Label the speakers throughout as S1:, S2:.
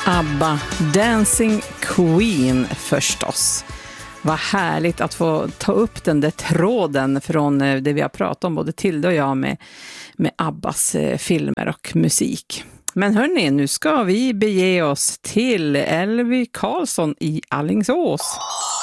S1: ABBA, Dancing Queen förstås. Vad härligt att få ta upp den där tråden från det vi har pratat om, både Tilde och jag, med ABBAs filmer och musik. Men hörni, nu ska vi bege oss till Elvy Karlsson i Alingsås.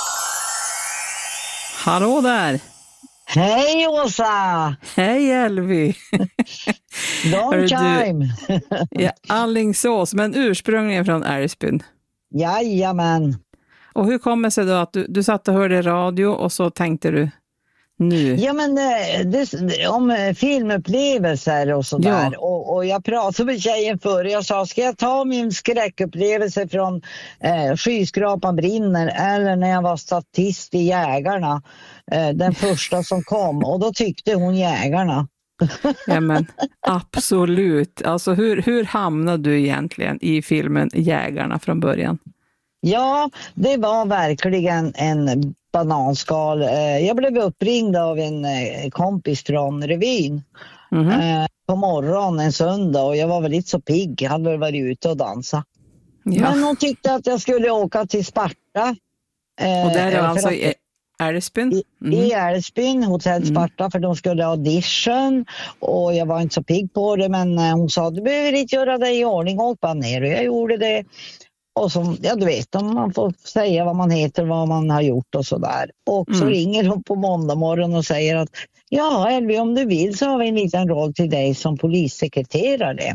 S1: Hallå där!
S2: Hej Åsa!
S1: Hej Elvy!
S2: Long time!
S1: Ja, Alingsås, men ursprungligen från Älvsbyn.
S2: Jajamän.
S1: Och hur kommer det sig då att du satt och hörde radio och så tänkte du nu?
S2: Ja, men om filmupplevelser och sådär. Ja. Och jag pratade med tjejen förr. Jag sa, ska jag ta min skräckupplevelse från Skyskrapan brinner eller när jag var statist i Jägarna. Den första som kom. Och då tyckte hon Jägarna.
S1: Ja, men absolut. Alltså hur hamnade du egentligen i filmen Jägarna från början?
S2: Ja, det var verkligen en bananskal. Jag blev uppringd av en kompis från revyn på morgonen en söndag och jag var väl lite så pigg. Jag hade väl varit ute och dansa. Ja. Men hon tyckte att jag skulle åka till Sparta.
S1: Och där är alltså i Älvsbyn?
S2: I Älvsbyn, hotell Sparta, för de skulle ha audition och jag var inte så pigg på det, men hon sa, du behöver inte göra det i ordning, åk bara ner, och jag gjorde det. Och så, ja du vet, om man får säga vad man heter, vad man har gjort och sådär. Och så ringer de på måndag morgon och säger att ja Elvy, om du vill så har vi en liten roll till dig som polissekreterare.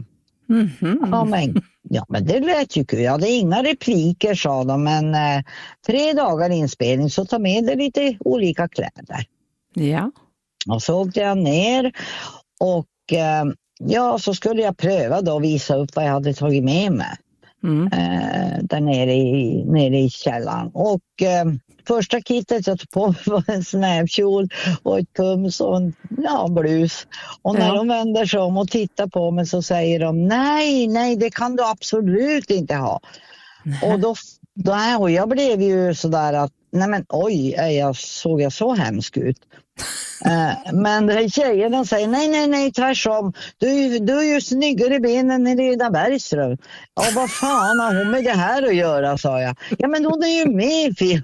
S2: Ja men det lät ju kul. Jag hade inga repliker sa de, men 3 dagar inspelning så ta med dig lite olika kläder. Ja. Och så åkte jag ner och ja så skulle jag pröva då och visa upp vad jag hade tagit med mig. Där nere i källaren. Och första kittet jag tog på var en snävkjol och ett pums och en blus. Och när de vänder sig om och tittar på mig så säger de nej, det kan du absolut inte ha. Och och jag blev ju sådär att nej men oj, såg jag så hemskt ut. Men tjejerna säger nej, tvärsom. Du är ju snyggare i benen än Lena Bergström. Ja, vad fan har hon med det här att göra, sa jag. Ja, men hon är ju med i film.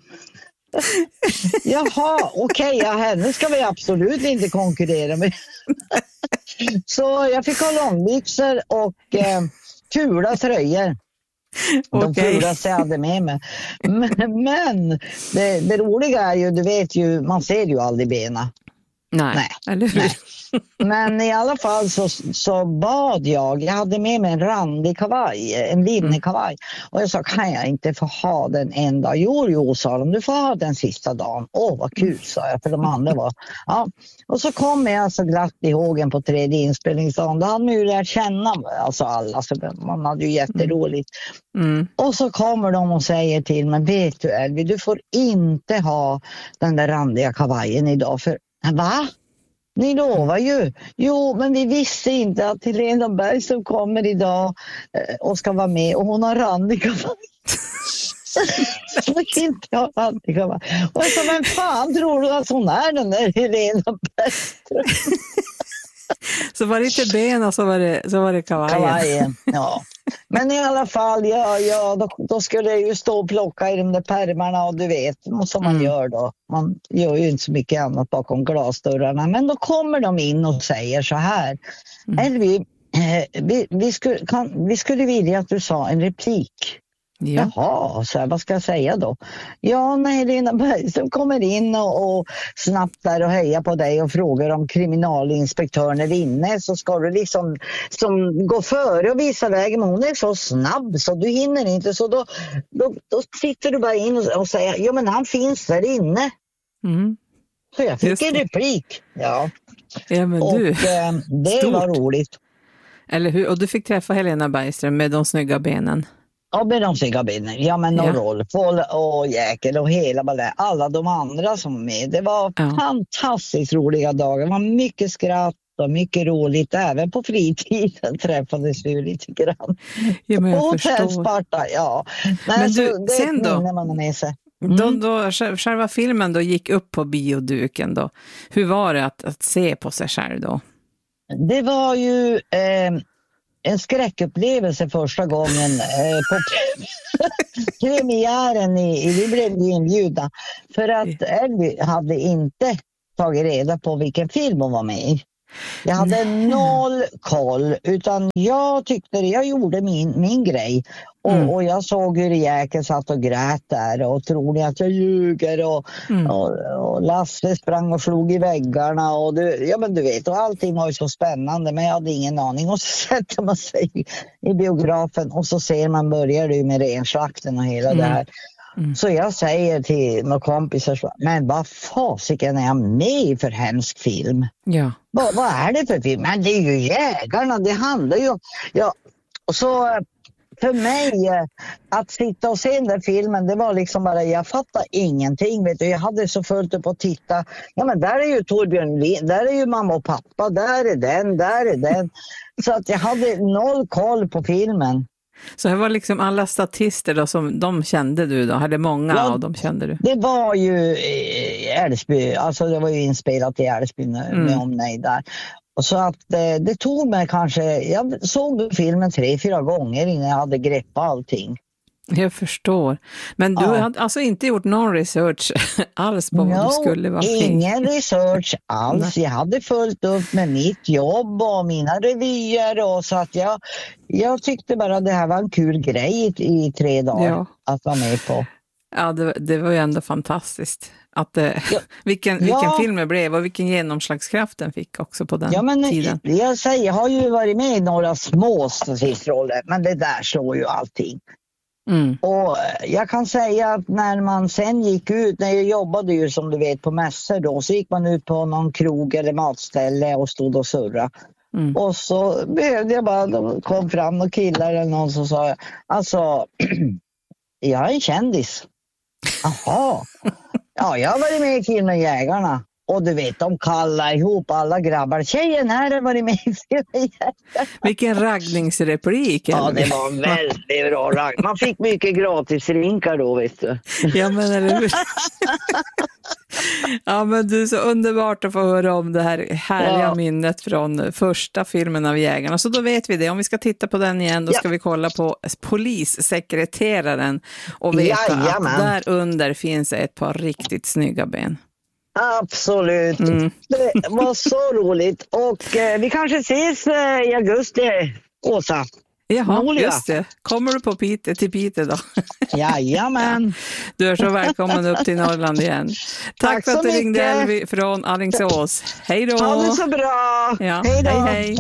S2: Jaha, okej, henne ska vi absolut inte konkurrera med. Så jag fick ha långbyxor och kula tröjor. De fulaste jag hade med mig. Men det roliga är ju, du vet ju, man ser ju aldrig bena.
S1: Nej. Eller hur?
S2: Nej. Men i alla fall så bad jag hade med mig en randig kavaj, en linnekavaj. Och jag sa, kan jag inte få ha den en dag? Jo, sa de, du får ha den sista dagen. Vad kul, sa jag, för de andra var. Ja. Och så kom jag så glatt i hågen på 3:e inspelningsdagen. Då hade man ju lärt känna alltså alla, så man hade ju jätteroligt. Och så kommer de och säger till mig, vet du Elvy, du får inte ha den där randiga kavajen idag, för va? Ni lovar ju. Jo, men vi visste inte att Helena Bergström kommer idag och ska vara med. Och hon har randig kavaj. Så inte jag randig kavaj. Och så, men fan tror du att hon är den där Helena Bergström?
S1: Så var det inte ben och så var det kavajen.
S2: Ja. Men i alla fall, då skulle jag ju stå och plocka i de där pärmarna och du vet, som man gör då. Man gör ju inte så mycket annat bakom glasdörrarna. Men då kommer de in och säger så här. Elvy, vi skulle vilja att du sa en replik. Ja. Jaha, så här, vad ska jag säga då? Ja, när Helena Bergström kommer in och snabbt där och hejar på dig och frågar om kriminalinspektören är inne, så ska du liksom som gå före och visa vägen, men hon är så snabb så du hinner inte, så då sitter du bara in och säger, ja men han finns där inne. Så jag fick en replik. Ja men och det stort. Var roligt.
S1: Eller hur? Och du fick träffa Helena Bergström med de snygga benen.
S2: Ja, med de snygga benen. Ja, men Rolf och Jäkel och alla de andra som var med. Det var fantastiskt roliga dagar. Det var mycket skratt och mycket roligt. Även på fritiden träffades vi lite grann.
S1: Ja, men
S2: på Hotell Sparta,
S1: Men du, sen då?
S2: Man har med sig.
S1: Då själva filmen då gick upp på bioduken då. Hur var det att se på sig själv då?
S2: Det var ju... en skräckupplevelse första gången på premiären vi blev inbjudna. För att Elvy hade inte tagit reda på vilken film hon var med i. Jag hade noll koll, utan jag gjorde min grej. Och jag såg hur Jäkel satt och grät där och tror ni att jag ljuger och Lasse sprang och slog i väggarna och du vet, och allting var ju så spännande, men jag hade ingen aning. Och så sätter man sig i biografen och så ser man, börjar du med renslakten och hela det här. Så jag säger till några kompisar, men vad fasiken är jag med för hemsk film?
S1: Ja.
S2: Vad är det för film? Men det är ju Jägarna, det handlar ju och så för mig att sitta och se den där filmen, det var liksom bara, jag fattar ingenting, vet du. Jag hade så fullt upp att titta. Ja, men där är ju Torbjörn Lind, där är ju mamma och pappa, där är den. Så att jag hade noll koll på filmen.
S1: Så det var liksom alla statister då, som de kände du då? Hade många av dem kände du? Det
S2: var ju Älvsby, alltså det var ju inspelat i Älvsby med omnejd där. Och så att det tog mig kanske, jag såg filmen 3-4 gånger innan jag hade greppat allting.
S1: Jag förstår. Men du hade alltså inte gjort någon research alls på vad du skulle vara kring?
S2: Ingen research alls. Jag hade fullt upp med mitt jobb och mina revyer. Och så att jag tyckte bara det här var en kul grej i 3 dagar att vara med på. Ja,
S1: det var ju ändå fantastiskt. Att, vilken film det blev och vilken genomslagskraft den fick också på den tiden.
S2: Jag har ju varit med i några små statistroller, men det där slår ju allting. Och jag kan säga att när man sen gick ut, när jag jobbade ju som du vet på mässor då, så gick man ut på någon krog eller matställe och stod och surra. Och så behövde jag bara, de kom fram och killar eller någon som sa, alltså jag är en kändis. Jaha. Ja, jag har varit med i filmen Jägarna. Och du vet, de kallar ihop alla grabbar. Tjejen här har varit med i filmen Jägarna.
S1: Vilken raggningsreplik.
S2: Ja, det var en väldigt bra ragg. Man fick mycket gratis rinkar då, vet du.
S1: Ja, men eller hur? Ja, men du, är så underbart att få höra om det här härliga minnet från första filmen av Jägarna. Så då vet vi det. Om vi ska titta på den igen, då ska vi kolla på polissekreteraren och veta att där under finns ett par riktigt snygga ben.
S2: Absolut. Det var så roligt. Och vi kanske ses i augusti, Åsa.
S1: Jaha, just det. Kommer du till Piteå då?
S2: Jajamän.
S1: Du är så välkommen upp till Norrland igen. Tack för att du ringde, Elvy från Alingsås. Hej då.
S2: Ha det så bra.
S1: Ja,
S2: hej då.
S1: Hej.